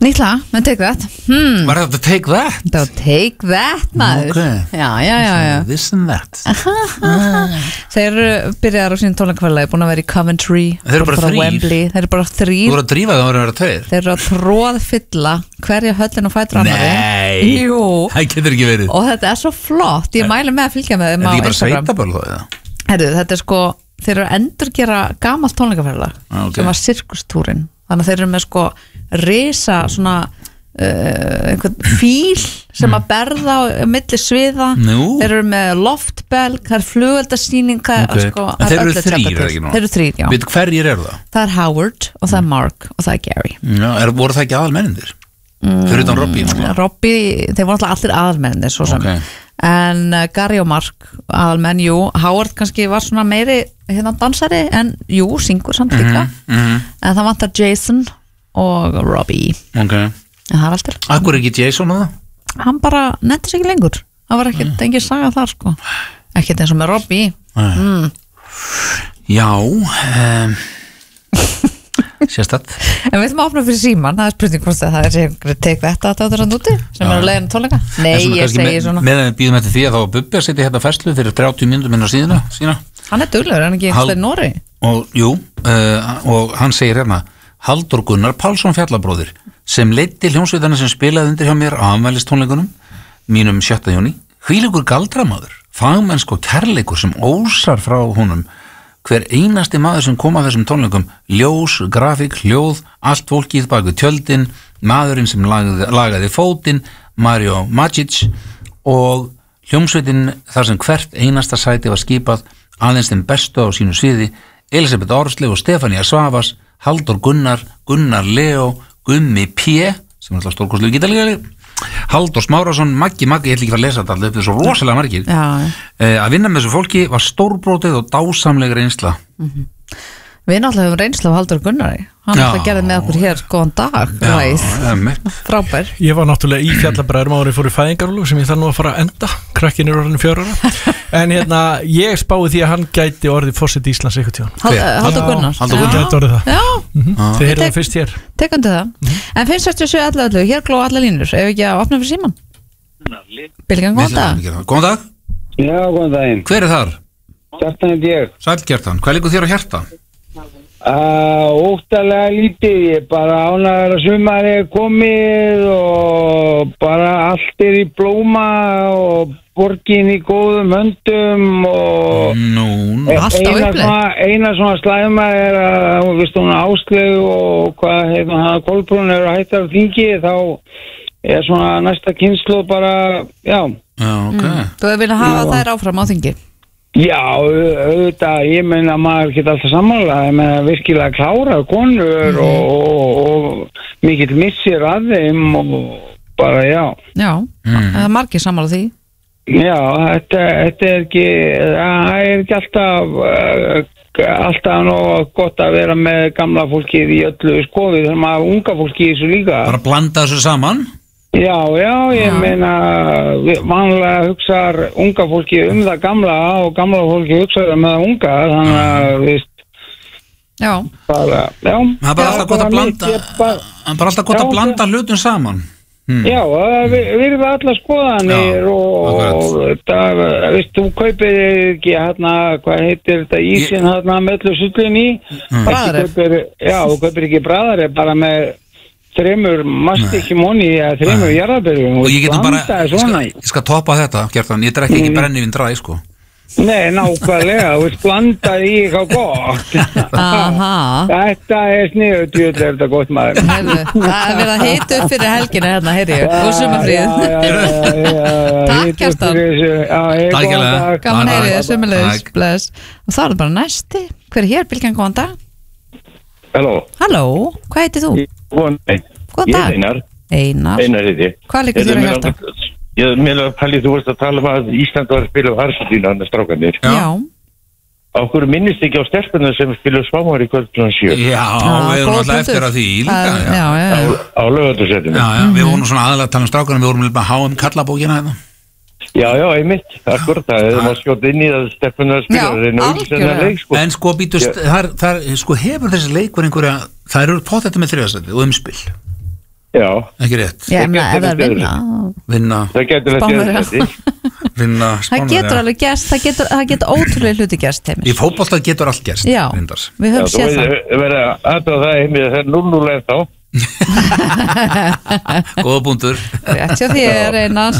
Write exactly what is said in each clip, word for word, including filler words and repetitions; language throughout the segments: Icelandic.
Nýtt lag, með Take That hmm. Var þetta Take That? Þetta var Take That, maður okay. Já, já, já, já. This and that Þeir byrjaðar á sín tónleikafélagi, búin að vera í Coventry. Þeir eru bara þrír Wembley. Þeir eru bara þrír Þú voru að drífa það að vera tveir Þeir eru að tróðfylla hverja höllin og fætur annari. Nei, Jú. Það getur ekki verið. Og þetta er svo flott, ég mæli með að fylgja með þeim á Instagram. Er þetta ekki bara Instagram. sveitaböl þá? Herru, þetta er sko, þeir eru að endurgera gamalt tónleikafélag Ah, ok. sem var sirkustúrin. Þannig að þeir eru með sko risa svona uh, einhvern fíl sem að berða á milli sviða. Nú. Þeir eru með loftbelg, það er flugeldasýning Okay. sko, En þeir eru öllu þrír, tjaldað er til. ekki nú? Þeir eru þrír, já. Veit hverjir eru það? Það er Howard og það er Mark og það er Gary. Já, er, voru það ekki aðalmennindir? Mm. Fyrir utan Robbie náttúrulega. Robbie, þeir voru alltaf allir aðalmennir svo sem Ok. En uh, Gary og Mark aðalmenn, jú, Howard kannski var svona meiri hérna dansari en jú, syngur samt líka mm -hmm. en það vantar Jason og Robbie Ok. en það er alltaf Akkur er ekki Jason á það? hann bara nefndi sig ekki lengur það var ekkert, engin saga þar sko ekkert eins og með Robbie mm. Já um, Sérstætt en við ætlum að opna fyrir síman, það er spurning hvort að það er einhverju Take That að það er hann úti sem er að leiðin tónleika nei, ég segi með, svona Meðan við býðum eftir því að þá var Bubbi að setja hérna færslu fyrir þrjátíu mínútum inn á síðuna sína. hann er duglegur, hann er ekki Hal- einhverju Nóri Og jú, uh, og hann segir hérna Halldór Gunnar Pálsson fjallabróðir sem leiddi hljómsveitarna sem spilaði undir hjá mér á afmælistónleikunum mínum sjötta júní hvílíkur galdramaður, fagmennsk og kærleikur sem ósar frá honum hver einasti maður sem kom að þessum tónleikum ljós, grafík, hljóð allt fólkið bak við tjöldin maðurinn sem lagaði, lagaði fótinn Mario Magic og hljómsveitin þar sem hvert einasta sæti var skipað aðeins þeim bestu á sínu sviði Elisabeth Ársleif og Stefania Svavas Halldór Gunnar, Gunnar Leo Gummi P sem er alltaf stórkostlu gítarleikari Halldór Smárasson, Maggi Maggi, ég ætla ekki að fara að lesa þetta alltaf upp, þetta er svo rosalega margir já, eh, að vinna með þessu fólki var stórbrótið og dásamlega reynsla við náttúrulega höfum reynslu af Halldór Gunnari hann Já. náttúrulega gerði með okkur hér góðan dag ræð, emmitt. frábær Ég var náttúrulega í Fjallabræðurum áður en ég fór í fæðingarúlug sem ég þarf nú að fara að enda krakkin er orðin fjögur ára en hérna, ég spái því að hann gæti orðið forseti Íslands eitthvað tíðan Hal- Hver? Halldór Gunnar Halldór Hann gæti orðið það, já, mm -hmm. þið heyrðu Tek- það fyrst hér tekandi það en fimm sextíu og sjö ellefu ellefu, hér glóða allar línur ef ekki að opna fyrir síman Bylgjan, góðan dag Góðan dag, Já, góðan daginn. hver er þar? Kjartan heit ég. Sælgertan, hvað liggur þér á hjarta? Uh, óttalega lítið, ég bara ánægður að sumari er komið og bara allt er í blóma og borgin í góðum höndum og Nú, Allt á eina uppleið. svona, eina svona slæma er að hún veist hún áslegu og hvað hérna hann Kolbrún er að hætta á þingi þá er svona næsta kynslu bara, já já, ok þú hefur viljað hafa þær áfram á þingi Já, au- auðvitað, ég meina maður geta alltaf sammála, ég meina virkilega klára konur og, og, og mikill missir að þeim og bara já. já, það er margir sammála því Já, þetta, þetta er ekki, það er ekki alltaf, uh, alltaf nóg gott að vera með gamla fólkið í öllu skoði þegar maður hafa unga fólki í þessu líka. Bara blanda þessu saman Já, já, ég Já. meina vanlega hugsar unga fólki um það gamla og gamla fólki hugsar um það unga, þannig að, veist, já, bara, já. Það er bara Já, alltaf gott að bara blanda mitt, ég bara- Það er bara alltaf gott Já, að blanda hlutum saman hmm. Já, það vi- virða allar skoðanir Já, og, og það, veist, þú kaupir ekki hérna, hvað heitir þetta, ísinn hérna með öllu sullin í. Mm. Ekki Bræðaref. kaupir- Já, þú kaupir ekki bræðaref bara með þremur mastikki móni eða þremur jarðabyrjum Og ég get nú bara, blanda ég svona skal, ég skal toppa þetta Gertan, ég drekki ekki Mm. brennivinn dræ sko Nei, nákvæmlega, þú veist blanda í eitthvað gott. aha Þetta er sniðut, djúvel er þetta gott maður. Heyrðu, það er verið að hita upp fyrir helgina hérna, heyri ég, og sumafríð Takk, Kjartan. Takk Takk hérlega. gaman Takk. heyri þið, sumulegis, Takk. bless og það er bara næsti, hver er hér, Bylgjan, góðan dag Halló, halló, hvað heitir þú? góðan dag. Góðan Ég dag. er Einar, Einar, Einar heiti. hvað liggur þér á hjarta? Ég meðlega að Palli, þú varst að tala um að Ísland var að spila á Argentínu, hann er strákanir. já, Á hverju minnist ekki á stelpunum sem spila svámar í kvöld svona sjö Já, við erum góð alltaf eftir punktur. að því líka Það- já. já, já, á, já. á lögatursætinu. Já, já, við vorum svona aðalega að tala um strákunum Við vorum líka að háum kallabókina hérna Já, já, einmitt, akkurat það, þeir maður skjóta inn í að stelpunum að spila, Já, það er náttúrulega algjörlega. leik, sko. En sko býtust, Já. þar, þar, sko hefur þessi leikur einhverja Það eru pottet með þriðasæti og umspil Já. Ekki rétt. Já, en ef það er vinna Vinna. Það getur að Spánverja. gerst. Vinna Það Spánverja. getur alveg gerst, það getur, það getur ótrúlega hluti gerst heimir. Í fótbolta getur allt gerst. Já, reyndar. við Já, höfum þú séð það. veit, verið að aðtöða það heimið það er núll núll er þá. Góða búndur. Rétt hjá þér, Einar.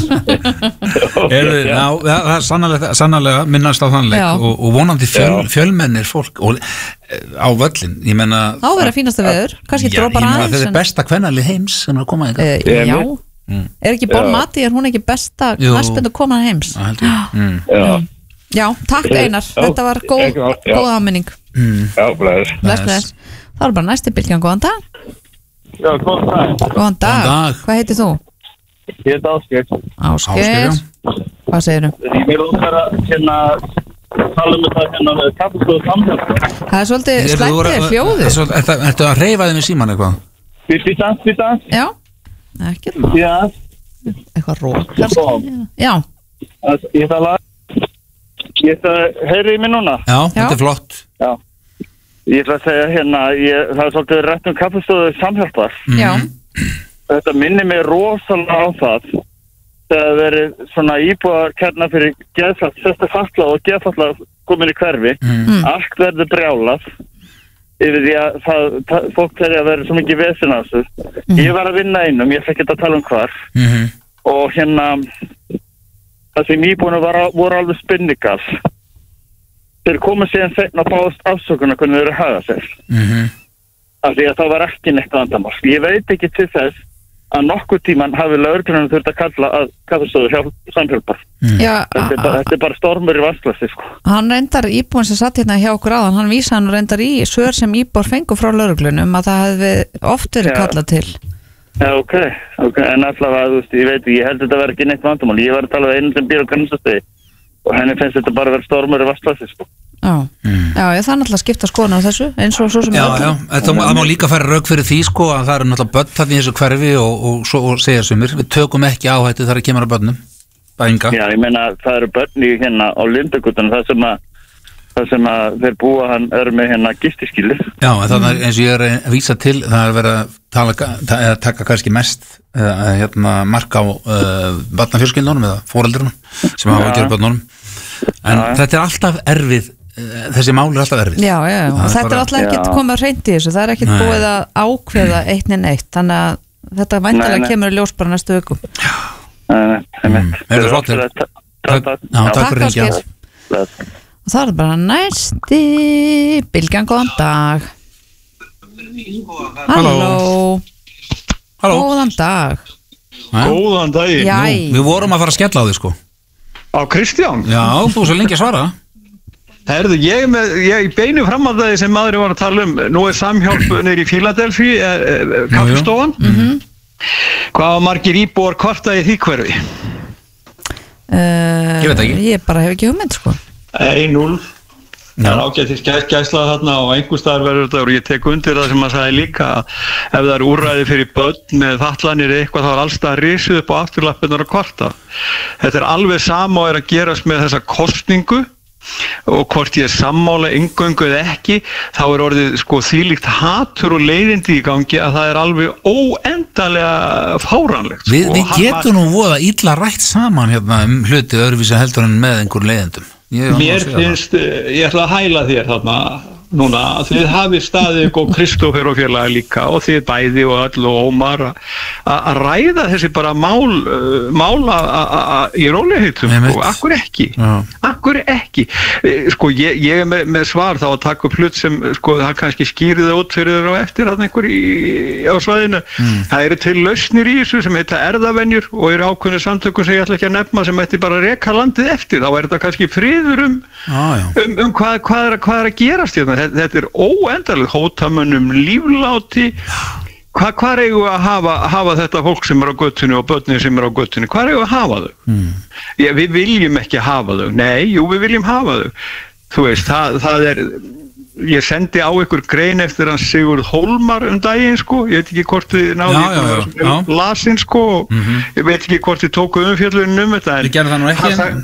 Heyrðu, já, það það er sannarlega, sannarlega minnast á þannleik Já. og, og vonandi fjöl, Já. fjölmennir fólk og, e, á völlin, ég menna Þá verður fínasta veður, kannski Já, drópar ég meina, aðeins. þetta er en- besta kvennalið heims sem er að koma Eh, eitthvað. Já, Mm. er ekki Bon Mati, er hún ekki besta Jú. knattspyrnu koman heims? Það held ég. Mm. Já, Já, takk Einar, Já, þetta var góð, ekki mál, já. góð áminning. Mm. já, blæður. Bless, bless. Það er bara næsti bylgjan, góðan dag. Já, góðan dag. Góðan dag, dag. hvað heitir þú? Ég heit Ásgeir. Ásgeir, Ásgeir, já. hvað segirðu? Ég vil okkar að hérna tala um þetta hérna með kaffestöðu samhjálp. Það er svolítið Eru þú slættið voru- hljóðið. Ertu ertu- ertu að reyfa þig með síman eitthvað? Býtti dans, býtti dans. Já, ekkert mál. Já, Eitthvað rók Já. kannski. Já, ég ætla að Ég ætla að heyri í mig núna. Já, Já. þetta er flott. Já. Ég ætla að segja hérna, ég, það er svolítið rætt um kaffestöðu samhjálpar. Mm. já, Þetta minnir mig rosalega á það þegar það verið svona íbúðar kærna fyrir geðfall, sérsta falla og geðfalla komin í hverfi. Mm. Allt verður brjálað yfir því að það, það, fólk þeirri að vera svo mikið vesen á þessu. Ég var að vinna einum, ég ætla ekki að tala um hvar Mm. og hérna það sem íbúinu var, voru alveg spinnigal. Þeir komu síðan seinna að báðast afsökunar hvernig þeir eru að haga sér. Mm. Af því að það var ekki neitt vandamál. Ég veit ekki til þess að nokkuð tíman hafi lögreglunum þurft að kalla að kaffestöðu hjálp, samhjálpar. já, Þetta er bara, þetta er bara stormur í vatnsglasi, sko. hann reyndar íbúin sem satt hérna hjá okkur áðan, hann vísa hann reyndar í svör sem íbúar fengu frá lögreglunum að það hefði oft verið Já. kallað til. Já, ok, ok, en allavega, þú veist, ég veit, ég held þetta verði ekki neitt vandamál. Ég var að tala við einu sem býr á kannastastegi og henni finnst þetta bara að vera stormur í vatnsglasi, sko. Já, já, ég, það er náttúrulega að skipta skoðun á þessu, eins og svo sem Já, öllum. já, þetta, það má líka færa rauk fyrir því sko að það eru náttúrulega börn þarna í þessu hverfi og, og, svo, og segja sumir, við tökum ekki áhættu þar að kemur að börnum, bænga. Já, ég meina, það eru börn í hérna á Lindagutunum, það sem að það sem að þeir búa hann eru með hérna gistiskilið. Já, en þannig er eins og ég er að vísa til, það er verið að tala, ta, eða taka kannski mest eða, hérna, marka á uh, barnafjölskyldunum eða foreldrunum sem hafa að gera börnunum. En Já. þetta er alltaf erfið, uh, þessi mál er alltaf erfið. Já, já, já, og Það er þetta er bara- alltaf ekkert Já. komið að hreint í þessu, það er ekkert Nei. búið að ákveða eitt en eitt, þannig að þetta Nei, væntalega nei. kemur í ljós bara næstu viku. Uh, Mm. Heyrðu, flott, heyrðu. Takk- já, takk fyrir hringja. Ásgeir. Og það er bara næsti bylgjan, góðan dag. Halló. Halló. Góðan dag. Góðan daginn. Jæ, Við vorum að fara að skella á því sko. Á Kristján? Já, þú svo lengi að svara. Herðu, ég, er með, ég í beinu framhaldagi sem maður var að tala um, nú er samhjálp neyri í Philadelphia, eh, eh, kaffistofan. Mm-hmm. Hvað var margir íbúar kvarta í því hverfi? uh, Ég veit ekki. Ég bara hef ekki hugmynd, sko. ein núll. Það er ágættis gæ- gæsla þarna og einhver staðar verður þetta og ég tek undir það sem maður sagði líka að ef það er úrræði fyrir börn með fatlanir eða eitthvað þá er allstað risið upp á afturlappirnar og kvarta. Þetta er alveg sama og er að gerast með þessa kostningu og hvort ég er sammála eingöngu eða ekki, þá er orðið sko þvílíkt hatur og leiðindi í gangi að það er alveg óendalega fáránlegt. Við, sko. við Hann- getum nú voða illa rætt saman hérna um hluti öðruvísi heldur en með einhver leiðendum. Ég er Mér alveg að segja það. finnst, eh, ég ætla að hæla þér þarna núna, að þið hafið staðið og Kristófer og félagi líka og þið bæði og öll og Ómar að- að ræða þessi bara mál uh, mála í róliheitum Einmitt. sko, akkur ekki Já. akkur ekki Eh, sko ég, ég er með, með svar þá að taka upp hlut sem sko það kannski skýrið það út fyrir þér á eftir að einhver í, á svæðinu það eru til lausnir í þessu sem heita erðavenjur og eru ákveðinu samtökum sem ég ætla ekki að nefna sem ætti bara að reka landið eftir, þá er þetta kannski friður um Já, já. um, um hvað, hvað, er, hvað er að gerast hérna. Þetta, þetta er óendalega hótamönnum lífláti Hva, hvað eigum við að hafa, hafa þetta fólk sem er á göttunni og börnin sem er á göttunni, hvað eigum við að hafa þau? Mm. Já, við viljum ekki hafa þau, nei, jú við viljum hafa þau, þú veist, það, það er, ég sendi á ykkur grein eftir hans Sigurð Hólmar um daginn sko, ég veit ekki hvort þið náðu Já, já, já, já. lasin sko, Mhm. ég veit ekki hvort þið tóku umfjöllunum um þetta. en Við gerum það nú ekki, hann en- sag-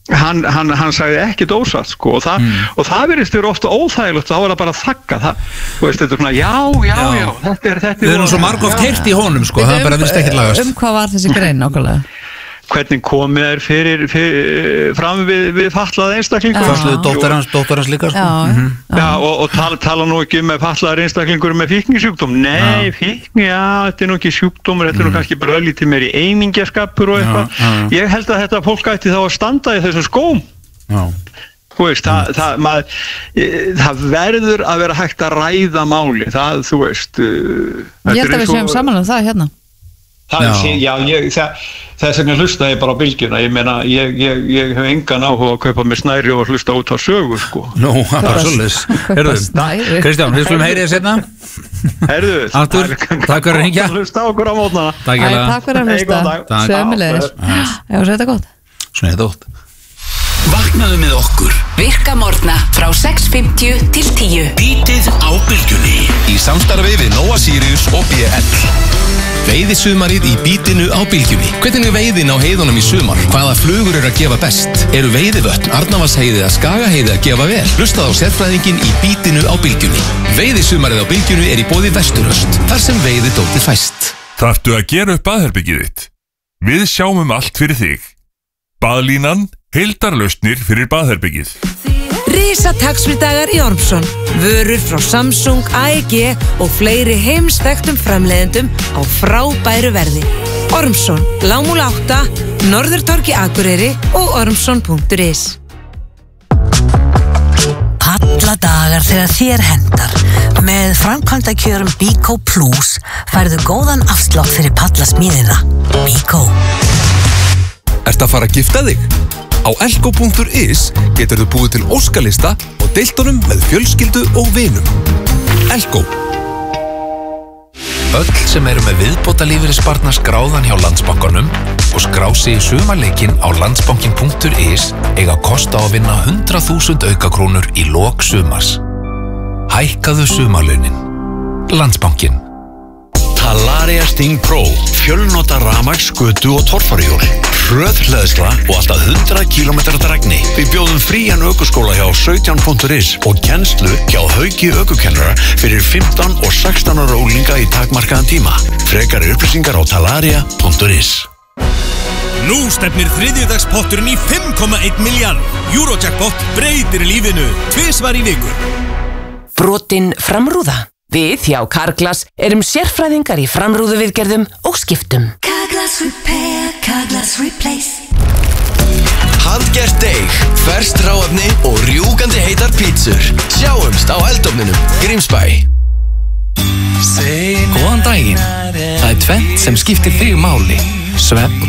hann, hann, hann sagði ekki dósat sko, og það, mm. og það verðist þér ofta óþægilegt, þá var það bara að þakka það, þú veist, þetta er svona já, já, já, já þetta er þetta. Við erum svo margóft heyrt í honum sko, það bara vilst ekkert lagast. Um hvað var þessi grein nákvæmlega? Hvernig komið er fyrir, fyrir fram við, við fatlaða einstaklingur. Fatlaði dóttir hans, dóttir hans líka sko. Já, mm-hmm. já. já og, og tala, tala nú ekki með fatlaðar einstaklingur með fíknisjúkdóm. Nei, já. fíkni, já, þetta er nú ekki sjúkdómur, þetta er nú mm. kannski bara lítið meir í eimingjaskapur og eitthvað. Ég held að þetta fólk ætti þá að standa í þessum skóm. Já. Þú veist, það, það, maður, það verður að vera hægt að ræða máli, það, þú veist. Ég held að við séum saman um það hérna. Það já. Er, já, ég, það, þess vegna hlusta ég bara á bylgjuna, ég meina, ég, ég, ég hef engan áhuga að kaupa með snæri og hlusta út á sögu, sko. Nú, það var svolítið. Herðu, Kristján, við skulum heyri þess hérna. Herðu, Artur, takk fyrir að hringja. Hlusta okkur á mótnana. Takk fyrir að, takk fyrir að hlusta. Sömulegis. Já, svo þetta gott. Svo þetta gott. Vaknaðu með okkur. Virka morgna frá sex fimmtíu til tíu. Bítið á bylgjunni. Í samstarfi við Nóa Sirius og B L. Veiðisumarið í bítinu á bylgjunni. Hvernig er veiðin á heiðunum í sumar? Hvaða flugur eru að gefa best? Eru veiðivötn, Arnarvatnsheiði eða Skagaheiði að gefa vel? Hlustað á sérfræðingin í bítinu á bylgjunni. Veiðisumarið á bylgjunni er í boði Vesturöst, þar sem veiðidótið fæst. Þarftu að gera upp baðherbergið þitt? Við sjáum um allt fyrir þig. Baðlínan, heildarlausnir fyrir baðherbergið. Risa taxfrídagar í Ormsson. Vörur frá Samsung, A E G og fleiri heimsþekktum framleiðendum á frábæru verði. Ormsson, Lágmúla átta, Norðurtorgi Akureyri og ormsson punktur is. Alla dagar þegar þér hendar. Með framkvæmdakjörum Bíkó Plus færðu góðan afslátt fyrir pallasmíðina. Bíkó. Ertu að fara að gifta þig? Á elko punktur is getur þú búið til óskalista og deilt honum með fjölskyldu og vinum. Elko. Öll sem eru með viðbótarlífeyrispartnar skráðan hjá Landsbankanum og skrá sig í sumarleikinn á landsbankin punktur is eiga kosta á að vinna hundrað þúsund aukakrónur í lok sumars. Hækkaðu sumarlaunin. Landsbankin. Talaria Sting Pro, fjölnota rafmagns, skötu og torfæruhjól, hröð hleðsla og alltaf hundrað kílómetra drægni. Við bjóðum frían ökuskóla hjá sautján punktur is og kennslu hjá Hauki ökukennara fyrir fimmtán og sextán ára unglinga í takmarkaðan tíma. Frekari upplýsingar á talaria punktur is. Nú stefnir þriðjudagspotturinn í fimm komma einn milljarð. Eurojackpot breytir lífinu tvisvar í viku. Brotin framrúða. Við hjá Carglass erum sérfræðingar í framrúðuviðgerðum og skiptum. Carglass Repair, Carglass Replace. Handgert deig, ferskt hráefni og rjúkandi heitar pítsur. Sjáumst á eldofninum, Grímsbæ. Góðan daginn. Það er tvennt sem skiptir þig máli. Svefn